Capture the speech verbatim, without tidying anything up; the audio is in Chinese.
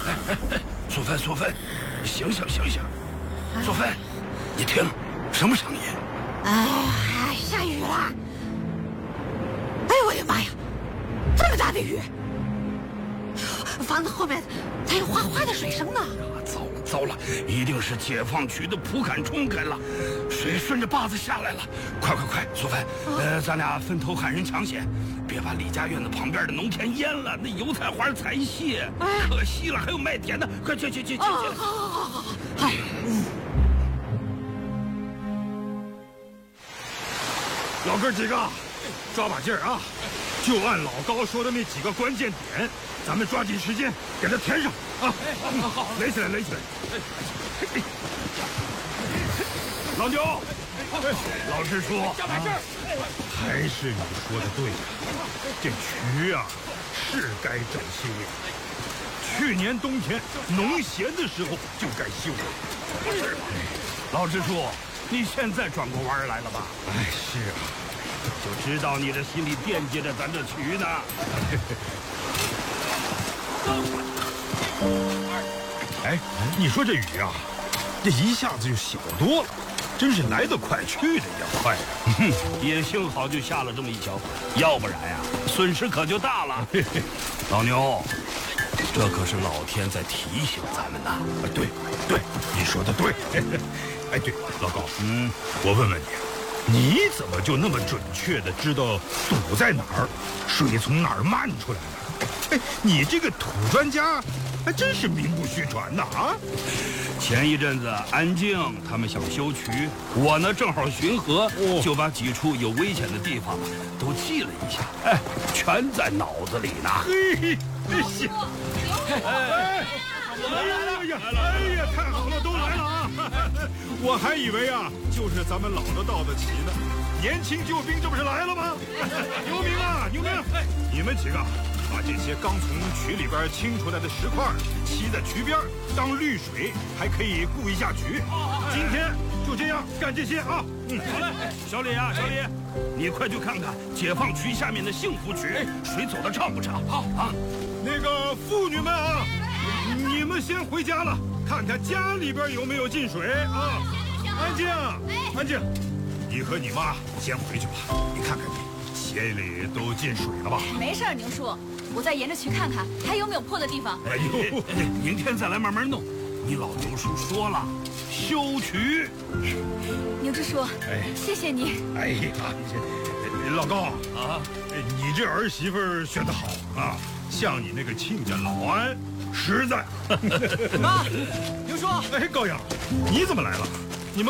素芬，素芬，醒醒醒醒！素芬，你听，什么声音？ 哎，下雨了！哎呦我的妈呀，这么大的雨！房子后面还有哗哗的水声呢。 糟糟了，一定是解放区的蒲杆冲开了，水顺着坝子下来了。快快快，素芬，呃，咱俩分头喊人抢险，别把李家院子旁边的农田淹了，那油菜花采谢，可惜了，还有麦田呢。快去去去去去！ 好好好好好，好。 老哥几个，抓把劲儿啊！就按老高说的那几个关键点，咱们抓紧时间给它填上啊！好，好，垒起来，垒起来！老牛，老实说， 小白事儿， 还是你说的对呀，这渠啊是该整修了。去年冬天农闲的时候就该修了， 不是吧？老支书，你现在转过弯来了吧？ 哎，是啊。 就知道你这心里惦记着咱这渠呢。 哎，你说这雨啊，这一下子就小多了，真是来得快，去得也快呀、啊。 也幸好就下了这么一桥，要不然呀，损失可就大了。老牛，这可是老天在提醒咱们呐。 对，对，你说的对。哎，对，老高，嗯，我问问你。你怎么就那么准确的知道堵在哪儿，水从哪儿漫出来的？哎，你这个土专家，还真是名不虚传呐！啊， 前一阵子安静他们想修渠，我呢正好巡河，哦、就把几处有危险的地方都记了一下，哎，全在脑子里呢。 嘿，这行。哎，哎呀，哎呀，太好了，都来了啊！我还以为啊，就是咱们老的到得齐呢。年轻救兵这不是来了吗？牛明啊，牛明，你们几个把这些刚从渠里边清出来的石块砌在渠边当滤水，还可以固一下渠。今天就这样干这些啊。 嗯，好嘞。小李啊，小李，你快去看看解放渠下面的幸福渠，水走得畅不畅？好啊。 那个妇女们啊，你们先回家了，看看家里边有没有进水啊。安静，安静。你和你妈先回去吧，你看看你鞋里都进水了吧？ 没事，宁叔，我再沿着渠看看还有没有破的地方。 哎呦，明天再来慢慢弄。你老牛叔说了，修渠。 牛支书，哎，谢谢你。 哎呀，老高啊，你这儿媳妇选得好啊，像你那个亲家老安，实在。 妈，牛叔， 哎，高阳，你怎么来了？